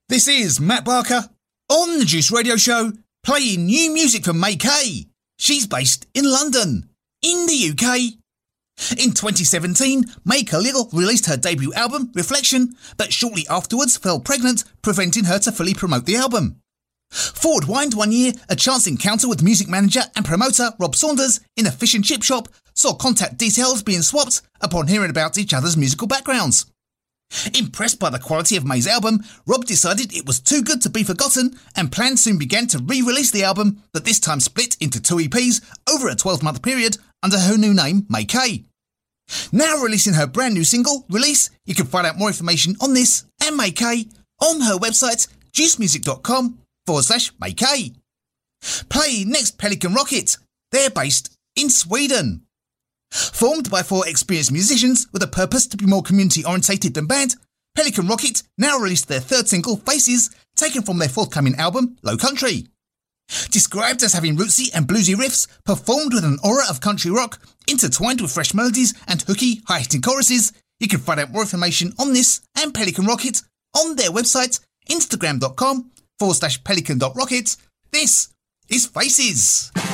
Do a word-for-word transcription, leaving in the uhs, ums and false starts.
This is Matt Barker on the Juice Radio Show, playing new music from May Kay. She's based in London, in the U K. In twenty seventeen, May Khalil released her debut album, Reflection, but shortly afterwards fell pregnant, preventing her to fully promote the album. Forward wind one year, a chance encounter with music manager and promoter Rob Saunders in a fish and chip shop saw contact details being swapped upon hearing about each other's musical backgrounds. Impressed by the quality of May's album, Rob decided it was too good to be forgotten, and plans soon began to re-release the album, but this time split into two E Ps over a twelve-month period under her new name, May Kay. Now releasing her brand new single, Release, you can find out more information on this and May Kay on her website, juicemusic.com forward slash May Kay. Play next Pelican Rocket. They're based in Sweden. Formed by four experienced musicians with a purpose to be more community-orientated than band, Pelican Rocket now released their third single, Faces, taken from their forthcoming album, Low Country. Described as having rootsy and bluesy riffs, performed with an aura of country rock, intertwined with fresh melodies and hooky, high-hitting choruses, you can find out more information on this and Pelican Rocket on their website, instagram.com forward slash pelican.rocket. This is Faces.